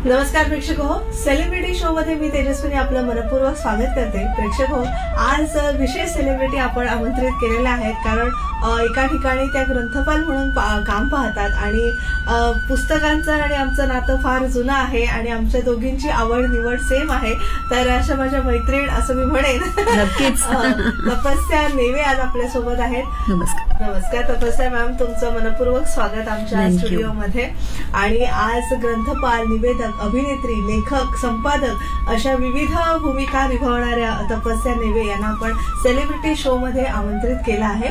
नमस्कार प्रेक्षक हो, सेलिब्रिटी शो मध्ये मी तेजस्विनी आपलं मनपूर्वक स्वागत करते. प्रेक्षक हो, आज विशेष सेलिब्रिटी आपण आमंत्रित केलेले आहेत, कारण एका ठिकाणी त्या ग्रंथपाल म्हणून काम पाहतात आणि पुस्तकांचं आणि आमचं नातं फार जुनं आहे आणि आमच्या दोघींची आवड निवड सेम आहे. तर अशा माझ्या मैत्रीण असं मी म्हणेन. नक्कीच. तपस्या नेवे आज आपल्या सोबत आहेत. नमस्कार तपस्या मॅम, तुमचं मनपूर्वक स्वागत आमच्या स्टुडिओमध्ये. आणि आज ग्रंथपाल, निवेदक, अभिनेत्री, लेखक, संपादक अशा विविध भूमिका निभावणाऱ्या तपस्या नेवे यांना आपण सेलिब्रिटी शो मध्ये आमंत्रित केलं आहे.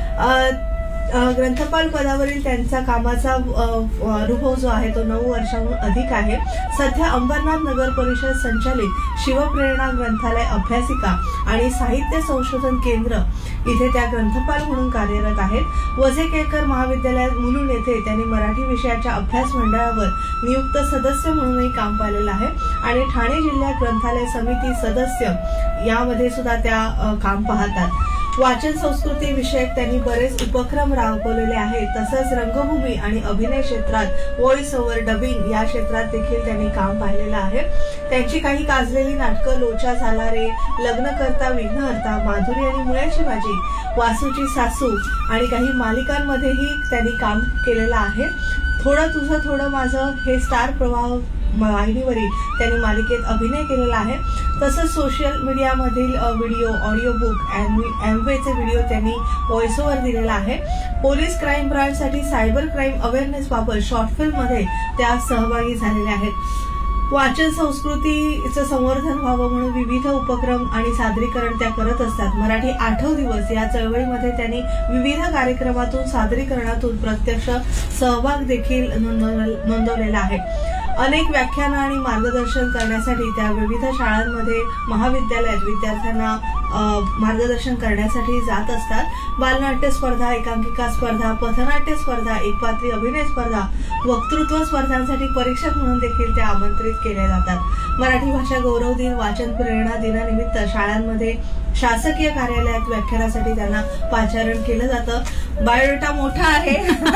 ग्रंथपाल पदावरील त्यांचा कामाचा अनुभव जो आहे तो 9 वर्षांहून अधिक आहे. सध्या अंबरनाथ नगर परिषद संचालित शिवप्रेरणा ग्रंथालय अभ्यासिका आणि साहित्य संशोधन केंद्र इथे त्या ग्रंथपाल म्हणून कार्यरत आहेत. वझे केळकर महाविद्यालयात मुलुंड येथे त्यांनी मराठी विषयाच्या अभ्यास मंडळावर नियुक्त सदस्य म्हणूनही काम पाहिलेलं आहे आणि ठाणे जिल्ह्यात ग्रंथालय समिती सदस्य यामध्ये सुद्धा त्या काम पाहतात. वाचन संस्कृती विषयक त्यांनी बरेच उपक्रम राबवलेले आहेत. तसंच रंगभूमी आणि अभिनय क्षेत्रात व्हॉइस ओव्हर, डबिंग या क्षेत्रात देखील त्यांनी काम पाहिलेलं आहे. त्यांची काही गाजलेली नाटकं लोचा झाला रे, लग्न करता विघ्नहर्ता, माधुरी आणि मुळ्याची भाजी, वासूची सासू आणि काही मालिकांमध्येही त्यांनी काम केलेलं आहे. थोडं तुझं थोडं माझं हे स्टार प्रवाह वाहिनीवरील त्यांनी मालिकेत अभिनय केलेला आहे. तसंच social मीडियामधील video, audio book, एमवेचे video त्यांनी व्हॉइस ओव्हर दिलेला आहे. Police crime ब्रांचसाठी cyber crime awareness बाबत शॉर्ट फिल्ममध्ये त्या सहभागी झालेल्या आहेत. वाचन संस्कृतीचं संवर्धन व्हावं म्हणून विविध उपक्रम आणि सादरीकरण त्या करत असतात. मराठी आठव दिवस या चळवळीमध्ये त्यांनी विविध कार्यक्रमातून, सादरीकरणातून प्रत्यक्ष सहभाग देखील नोंदवलेला आहे. अनेक व्याख्यानं आणि मार्गदर्शन करण्यासाठी त्या विविध शाळांमध्ये, महाविद्यालयात विद्यार्थ्यांना मार्गदर्शन करण्यासाठी जात असतात. बालनाट्य स्पर्धा, एकांकिका स्पर्धा, पथनाट्य स्पर्धा, एकपात्री अभिनय स्पर्धा, वक्तृत्व स्पर्धांसाठी परीक्षक म्हणून देखील त्या आमंत्रित केल्या जातात. मराठी भाषा गौरव दिन, वाचन प्रेरणा दिनानिमित्त शाळांमध्ये, शासकीय कार्यालयात व्याख्यानासाठी त्यांना पाचारण केलं जातं. बायोडेटा मोठा आहे,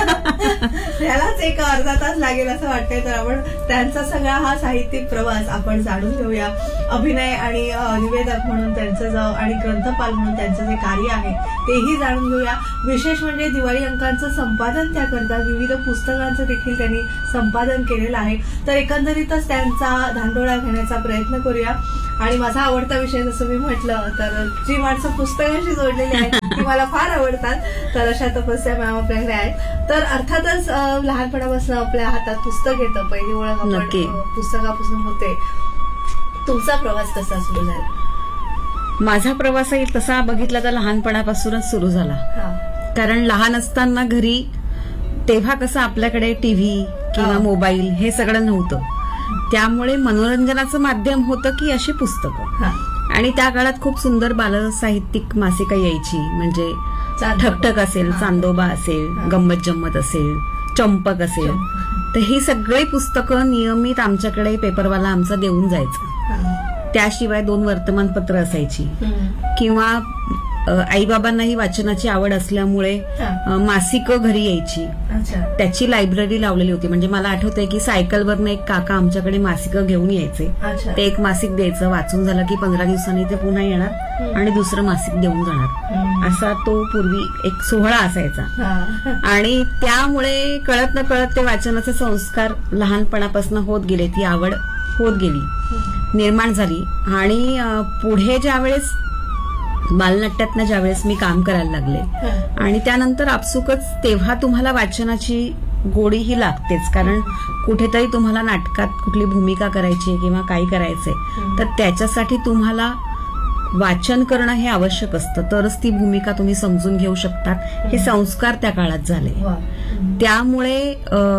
त्यालाच एक अर्धा तास लागेल असं वाटतंय. तर आपण त्यांचा सगळा हा साहित्यिक प्रवास आपण जाणून घेऊया. अभिनय आणि निवेदक म्हणून त्यांचं आणि ग्रंथपाल म्हणून त्यांचं जे कार्य आहे तेही जाणून घेऊया. विशेष म्हणजे दिवाळी अंकांचं संपादन त्या करतात. विविध पुस्तकांचं देखील त्यांनी संपादन केलेलं आहे. तर एकंदरीतच त्यांचा धांडोळा घेण्याचा प्रयत्न करूया. आणि माझा आवडता विषय जसं मी म्हटलं तर जी माणसं पुस्तकांशी जोडलेली आहेत ती मला फार आवडतात. तर अशा तपस्या मॅम आपल्याकडे आहेत. तर अर्थातच लहानपणापासून आपल्या हातात पुस्तक येतं, पहिली ओळख आपण पुस्तकापासून होते. तुमचा प्रवास कसा सुरू झाला? माझा प्रवासही तसा बघितला तर लहानपणापासूनच सुरू झाला. कारण लहान असताना घरी तेव्हा कसं आपल्याकडे टीव्ही किंवा मोबाईल हे सगळं नव्हतं. त्यामुळे मनोरंजनाचं माध्यम होतं की अशी पुस्तकं. आणि त्या काळात खूप सुंदर बालसाहित्यिक मासिका यायची. म्हणजे ठकठक असेल, चांदोबा असेल, गंमत जम्मत असेल, चंपक असेल, तर ही सगळी पुस्तकं नियमित आमच्याकडे पेपरवाला आमचा देऊन जायचा. त्याशिवाय 2 वर्तमानपत्र असायची. किंवा आईबाबांनाही वाचनाची आवड असल्यामुळे मासिकं घरी यायची. त्याची लायब्ररी लावलेली होती. म्हणजे मला आठवतंय की सायकलवरनं एक काका आमच्याकडे मासिकं घेऊन यायचे. ते एक मासिक द्यायचं, वाचून झालं की 15 दिवसांनी ते पुन्हा येणार आणि दुसरं मासिक देऊन जाणार. असा तो पूर्वी एक सोहळा असायचा. आणि त्यामुळे कळत न कळत ते वाचनाचे संस्कार लहानपणापासून होत गेले. ती आवड होत गेली, निर्माण झाली. आणि पुढे ज्यावेळेस बालनाट्यातनं ज्यावेळेस मी काम करायला लागले आणि त्यानंतर आपसुकच तेव्हा तुम्हाला वाचनाची गोडी ही लागतेच. कारण कुठेतरी तुम्हाला नाटकात कुठली भूमिका करायची किंवा काही करायचंय तर त्याच्यासाठी तुम्हाला वाचन करणं हे आवश्यक असतं. तरच ती भूमिका तुम्ही समजून घेऊ शकतात. हे संस्कार त्या काळात झाले. त्यामुळे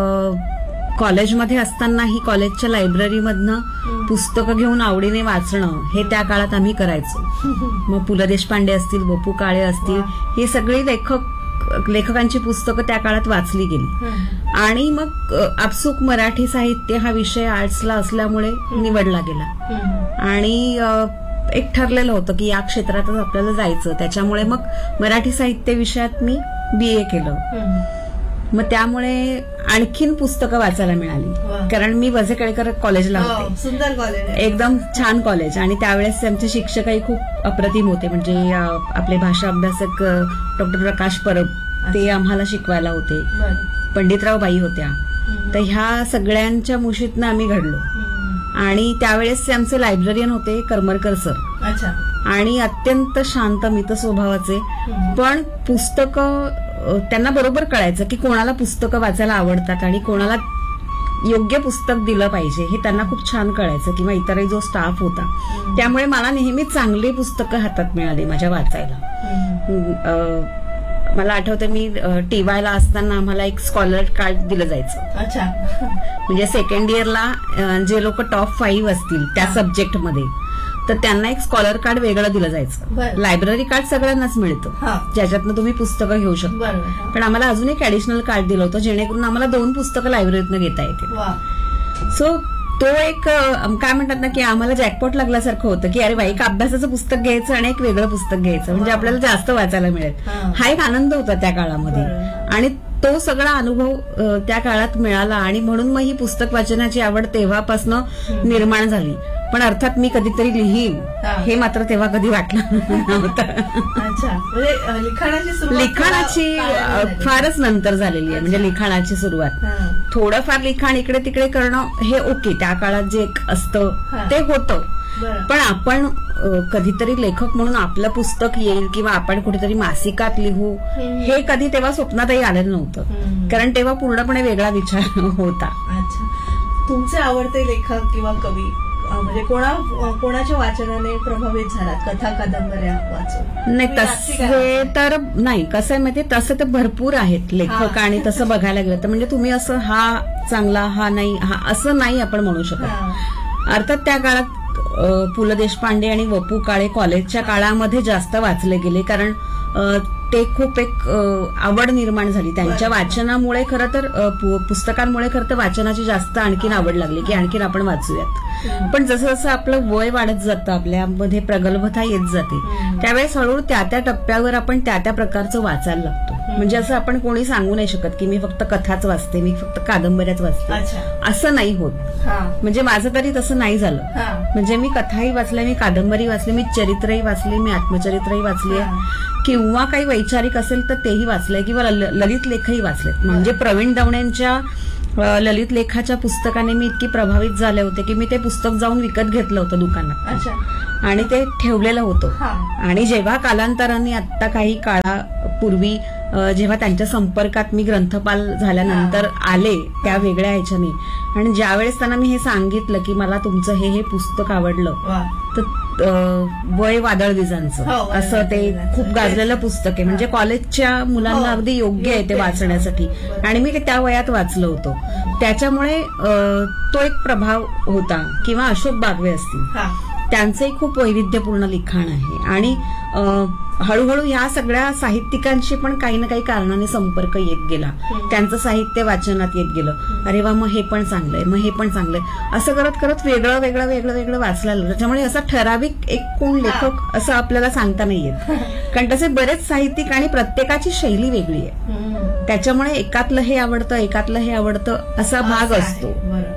कॉलेजमध्ये असतानाही कॉलेजच्या लायब्ररीमधनं पुस्तकं घेऊन आवडीने वाचणं हे त्या काळात आम्ही करायचो. मग पु ल देशपांडे असतील, बपू काळे असतील, ही सगळी लेखकांची पुस्तकं त्या काळात वाचली गेली. आणि मग आपसूक मराठी साहित्य हा विषय आर्ट्सला असल्यामुळे निवडला गेला. आणि एक ठरलेलं होतं की या क्षेत्रातच आपल्याला जायचं. त्याच्यामुळे मग मराठी साहित्य विषयात मी BA केलं. मग त्यामुळे आणखीन पुस्तकं वाचायला वा. मिळाली. कारण मी वजेकेळकर कॉलेजला होते, सुंदर कॉलेज आहे. एकदम छान कॉलेज. आणि त्यावेळेस आमचे शिक्षकही खूप अप्रतिम होते. म्हणजे आपले भाषा अभ्यासक डॉक्टर प्रकाश परब ते आम्हाला शिकवायला होते. बरं. पंडितराव बाई होत्या. तर ह्या सगळ्यांच्या मुशीतनं आम्ही घडलो. आणि त्यावेळेस आमचे लायब्ररियन होते करमरकर सर. अच्छा. आणि अत्यंत शांत मित स्वभावाचे, पण पुस्तकं त्यांना बरोबर कळायचं की कोणाला पुस्तकं वाचायला आवडतात आणि कोणाला योग्य पुस्तक दिलं पाहिजे हे त्यांना खूप छान कळायचं, किंवा इतरही जो स्टाफ होता. त्यामुळे मला नेहमी चांगली पुस्तकं हातात मिळाली माझ्या वाचायला. मला आठवतं मी टीवायला असताना आम्हाला एक स्कॉलर कार्ड दिलं जायचं. अच्छा. म्हणजे सेकंड इयरला जे लोक टॉप 5 असतील त्या सब्जेक्टमध्ये, तर त्यांना एक स्कॉलर कार्ड वेगळं दिलं जायचं. बरं. लायब्ररी कार्ड सगळ्यांनाच मिळतं, हा. ज्याच्यातनं तुम्ही पुस्तकं घेऊ शकता. बरोबर. पण आम्हाला अजून एक ऍडिशनल कार्ड दिलं होतं, जेणेकरून आम्हाला 2 पुस्तकं लायब्ररीतनं घेता येतील. वा. सो तो एक काय म्हणतात ना, की आम्हाला जॅकपॉट लागल्यासारखं होतं, की अरे बाई, एक अभ्यासाचं पुस्तक घ्यायचं आणि एक वेगळं पुस्तक घ्यायचं, म्हणजे आपल्याला जास्त वाचायला मिळेल. हा एक आनंद होता त्या काळामध्ये. आणि तो सगळा अनुभव त्या काळात मिळाला. आणि म्हणून मग ही पुस्तक वाचनाची आवड तेव्हापासून निर्माण झाली. पण अर्थात मी कधीतरी लिहीन हे मात्र तेव्हा कधी वाटलं नव्हतं. अच्छा. म्हणजे लिखाणाची फारच नंतर झालेली आहे. म्हणजे लिखाणाची सुरुवात, थोडंफार लिखाण इकडे तिकडे करणं हे ओके, त्या काळात जे एक असतं ते होतं. पण आपण कधीतरी लेखक म्हणून आपलं पुस्तक येईल किंवा आपण कुठेतरी मासिकात लिहू हे कधी तेव्हा स्वप्नातही आलेलं नव्हतं. कारण तेव्हा पूर्णपणे वेगळा विचार होता. अच्छा. तुमचे आवडते लेखक किंवा कवी म्हणजे कोणाच्या वाचनाने प्रभावित झालात, कथा कादंबऱ्या वाचून? नाही तसे तर नाही. कसं आहे माहितीये, तसं तर भरपूर आहेत लेखक. आणि तसं बघायला गेलं तर म्हणजे तुम्ही असं हा चांगला हा नाही हा असं नाही आपण म्हणू शकत. अर्थात त्या काळात पु ल देशपांडे आणि वपू काळे कॉलेजच्या काळामध्ये जास्त वाचले गेले, कारण ते खूप एक आवड निर्माण झाली त्यांच्या वाचनामुळे. खरं तर पुस्तकांमुळे खरं तर वाचनाची जास्त आणखीन आवड लागली, की आणखीन आपण वाचूयात. पण जसं जसं आपलं वय वाढत जातं, आपल्यामध्ये प्रगल्भता येत जाते, त्यावेळेस हळूहळू त्या त्या टप्प्यावर आपण त्या त्या प्रकारचं वाचायला लागतो. म्हणजे असं आपण कोणी सांगू नाही शकत की मी फक्त कथाच वाचते, मी फक्त कादंबऱ्याच वाचते, असं नाही होत. म्हणजे माझं तरी तसं नाही झालं. म्हणजे मी कथाही वाचल्या, मी कादंबरी वाचली, मी चरित्रही वाचली, मी आत्मचरित्रही वाचली आहे, किंवा काही वैचारिक असेल तर तेही वाचलंय, किंवा ललित लेखही वाचलेत. म्हणजे प्रवीण दवण्यांच्या ललित लेखाच्या पुस्तकाने मी इतकी प्रभावित झाले होते की मी ते पुस्तक जाऊन विकत घेतलं होतं दुकानात आणि ते ठेवलेलं होतं. आणि जेव्हा कालांतराने आता काही काळापूर्वी जेव्हा त्यांच्या संपर्कात मी ग्रंथपाल झाल्यानंतर आले त्या वेगळ्या ह्याच्याने, आणि ज्यावेळेस त्यांना मी हे सांगितलं की मला तुमचं हे पुस्तक आवडलं, तर वय वादळविजांचं असं ते खूप गाजलेलं पुस्तक आहे. म्हणजे कॉलेजच्या मुलांना अगदी योग्य आहे ते वाचण्यासाठी. आणि मी ते त्या वयात वाचलं होतं, त्याच्यामुळे तो एक प्रभाव होता. किंवा अशोक बागवे असतील, त्यांचंही खूप वैविध्यपूर्ण लिखाण आहे. आणि हळूहळू ह्या सगळ्या साहित्यिकांशी पण काही ना काही कारणाने संपर्क येत गेला, त्यांचं साहित्य वाचनात येत गेलं. अरे वा, मग हे पण चांगलंय, मग हे पण चांगलंय, असं करत करत वेगळं वेगळं वेगळं वेगळं वाचला लागलं. त्याच्यामुळे असं ठराविक एक कोण लेखक असं आपल्याला सांगता नाही येत, कारण तसे बरेच साहित्यिक आणि प्रत्येकाची शैली वेगळी आहे. त्याच्यामुळे एकातलं हे आवडतं, एकातलं हे आवडतं असा भाग असतो.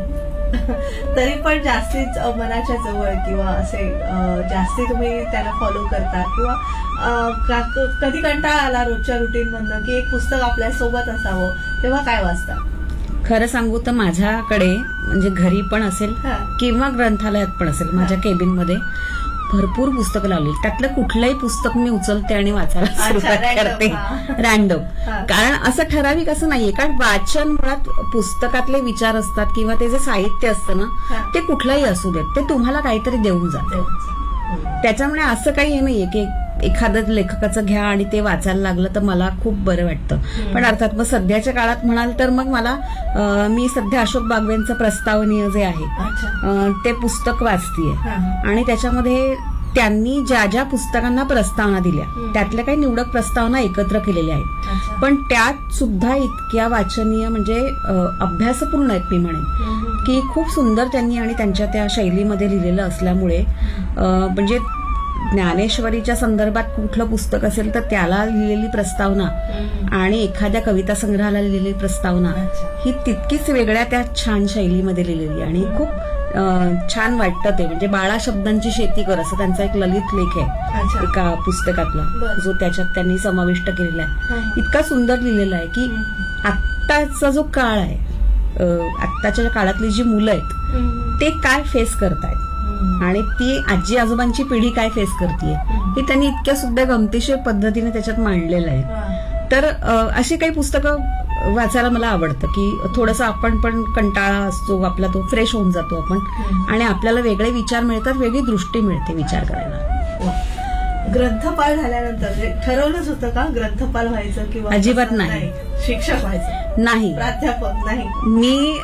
तरी पण जास्तीच मनाच्या जवळ किंवा असे जास्ती तुम्ही त्याला फॉलो करता, किंवा कधी कंटाळा आला रोजच्या रुटीन मधनं की एक पुस्तक आपल्या सोबत असावं, तेव्हा काय वाचता? खरं सांगू तर माझ्याकडे म्हणजे घरी पण असेल किंवा ग्रंथालयात पण असेल, माझ्या केबिनमध्ये भरपूर पुस्तकं लावली. त्यातलं कुठलंही पुस्तक मी उचलते आणि वाचायला सुरुवात करते, रॅन्डम. कारण असं ठराविक असं नाहीये, कारण वाचन मुळात पुस्तकातले विचार असतात किंवा ते जे साहित्य असतं ना, ते कुठलंही असू देत, ते तुम्हाला काहीतरी देऊन जातं. त्याच्यामुळे असं काही हे नाहीये की एखादं लेखकाचं घ्या आणि ते वाचायला लागलं तर मला खूप बरं वाटतं. पण अर्थात मग सध्याच्या काळात म्हणाल तर मग मला मी सध्या अशोक बागवेंचं प्रस्तावनीय जे आहे ते पुस्तक वाचतीये. आणि त्याच्यामध्ये त्यांनी ज्या ज्या पुस्तकांना प्रस्तावना दिल्या त्यातल्या काही निवडक प्रस्तावना एकत्र केलेल्या आहेत, पण त्यात सुद्धा इतक्या वाचनीय म्हणजे अभ्यासपूर्ण आहेत मी म्हणेन, की खूप सुंदर त्यांनी आणि त्यांच्या त्या शैलीमध्ये लिहिलेलं असल्यामुळे म्हणजे ज्ञानेश्वरीच्या संदर्भात कुठलं पुस्तक असेल तर त्याला लिहिलेली प्रस्तावना आणि एखाद्या कविता संग्रहाला लिहिलेली प्रस्तावना ही तितकीच वेगळ्या त्या छान शैलीमध्ये लिहिलेली आणि खूप छान वाटतं ते. म्हणजे बाळा शब्दांची शेती कर असं त्यांचा एक ललित लेख आहे एका पुस्तकातला, जो त्याच्यात त्यांनी समाविष्ट केलेला आहे. इतका सुंदर लिहिलेला आहे की आत्ताचा जो काळ आहे, आत्ताच्या काळातली जी मुलं आहेत ते काय फेस करतायत आणि ती आजी आजोबांची पिढी काय फेस करते हे त्यांनी इतक्या सुद्धा गमतीशीर पद्धतीने त्याच्यात मांडलेलं आहे. तर अशी काही पुस्तकं वाचायला मला आवडतं की थोडंसं आपण पण कंटाळा असतो आपला, तो फ्रेश होऊन जातो आपण आणि आपल्याला वेगळे विचार मिळतात, वेगळी दृष्टी मिळते विचार करायला. ग्रंथपाल झाल्यानंतर ठरवलंच होतं का ग्रंथपाल व्हायचं किंवा अजिबात नाही. शिक्षक व्हायचं नाही, प्राध्यापक नाही. मी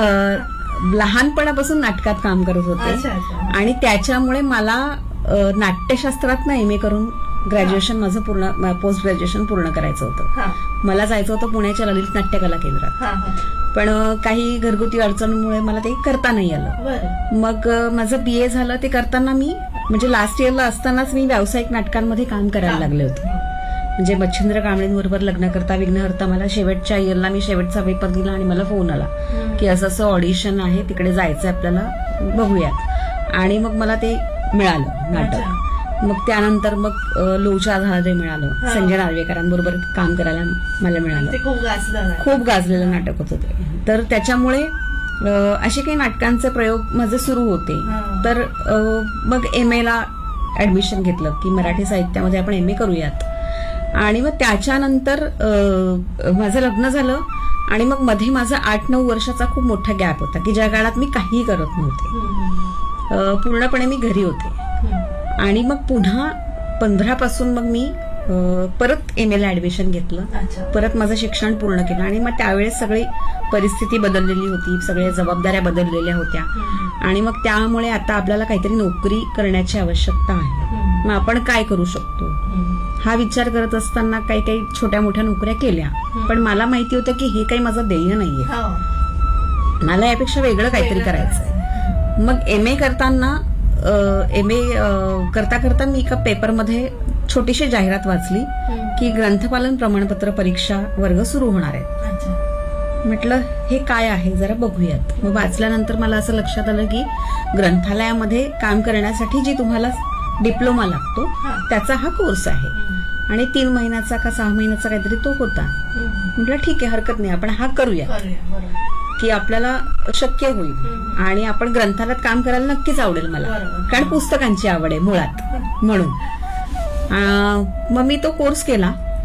लहानपणापासून नाटकात काम करत होते आणि त्याच्यामुळे मला नाट्यशास्त्रात MA करून ग्रॅज्युएशन माझं पूर्ण, पोस्ट ग्रॅज्युएशन पूर्ण करायचं होतं. मला जायचं होतं पुण्याच्या ललित नाट्य कला केंद्रात, पण काही घरगुती अडचणीमुळे मला ते करता नाही आलं. मग माझं BA झालं. ते करताना मी म्हणजे लास्ट इयरला असतानाच मी व्यावसायिक नाटकांमध्ये काम करायला लागले होते. म्हणजे मच्छिंद्र कांबळेंबरोबर लग्न करता विघ्नहर्ता मला शेवटच्या इयरला मी शेवटचा पेपर दिला आणि मला फोन आला की असं असं ऑडिशन आहे, तिकडे जायचं आपल्याला, बघूयात. आणि मग मला ते मिळालं नाटक. मग त्यानंतर मग लोचा आधारे मिळालं, संजय नार्वेकरांबरोबर काम करायला मला मिळालं. खूप गाजलेलं नाटक होतं ते. तर त्याच्यामुळे असे काही नाटकांचे प्रयोग माझे सुरू होते. तर मग MA ला ऍडमिशन घेतलं की मराठी साहित्यामध्ये आपण MA करूयात. आणि मग त्याच्यानंतर माझं लग्न झालं आणि मग मध्ये माझा 8-9 वर्षाचा खूप मोठा गॅप होता की ज्या काळात मी काहीही करत नव्हते, पूर्णपणे मी घरी होते. आणि मग पुन्हा 15 पासून मग मी परत MA ला ऍडमिशन घेतलं, परत माझं शिक्षण पूर्ण केलं. आणि मग त्यावेळेस सगळी परिस्थिती बदललेली होती, सगळ्या जबाबदाऱ्या बदललेल्या होत्या आणि मग त्यामुळे आता आपल्याला काहीतरी नोकरी करण्याची आवश्यकता आहे. मग आपण काय करू शकतो हा विचार करत असताना काही काही छोट्या मोठ्या नोकऱ्या केल्या, पण मला माहिती होतं की हे काही माझं ध्येय नाहीये, मला यापेक्षा वेगळं काहीतरी करायचंय. मग MA करताना MA करता करता मी एका पेपरमध्ये छोटीशी जाहिरात वाचली की ग्रंथपालन प्रमाणपत्र परीक्षा वर्ग सुरू होणार आहेत. म्हटलं हे काय आहे जरा बघूयात. मग वाचल्यानंतर मला असं लक्षात आलं की ग्रंथालयामध्ये काम करण्यासाठी जी तुम्हाला डिप्लोमा लागतो त्याचा हा कोर्स आहे आणि 3 महिन्याचा का 6 महिन्याचा काहीतरी तो होता. म्हटलं ठीक आहे, हरकत नाही, आपण हा करूया की आपल्याला शक्य होईल आणि आपण ग्रंथालयात काम करायला नक्कीच आवडेल मला, कारण पुस्तकांची आवड आहे मुळात म्हणून. मग मी तो कोर्स केला